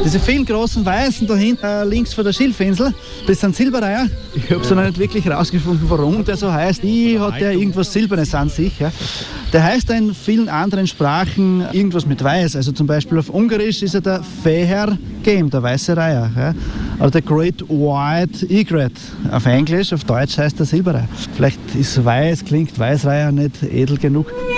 Diese vielen großen Weißen da hinten, links von der Schilfinsel, das sind Silberreiher. Ich habe es noch nicht wirklich herausgefunden, warum der so heißt. Hat der irgendwas Silbernes an sich. Ja. Der heißt in vielen anderen Sprachen irgendwas mit Weiß. Also zum Beispiel auf Ungarisch ist er der Feher Game, der weiße Reiher. Ja. Oder der Great White Egret auf Englisch, auf Deutsch heißt der Silberreiher. Vielleicht ist Weiß, klingt Weißreiher nicht edel genug.